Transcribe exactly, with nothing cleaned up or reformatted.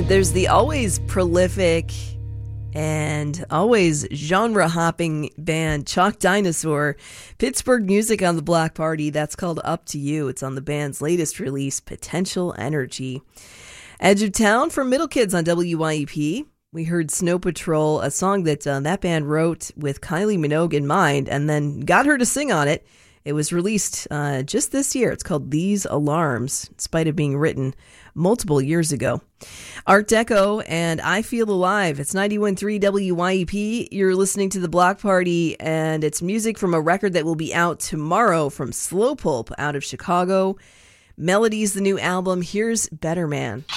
There's the always prolific and always genre-hopping band Chalk Dinosaur. Pittsburgh music on the Block Party. That's called Up to You. It's on the band's latest release, Potential Energy. Edge of Town from Middle Kids on W Y E P. We heard Snow Patrol, a song that uh, that band wrote with Kylie Minogue in mind and then got her to sing on it. It was released uh, just this year. It's called These Alarms, in spite of being written multiple years ago. Art Deco and I Feel Alive. It's ninety-one point three W Y E P. You're listening to The Block Party, and it's music from a record that will be out tomorrow from Slow Pulp out of Chicago. Melody's the new album. Here's Better Man.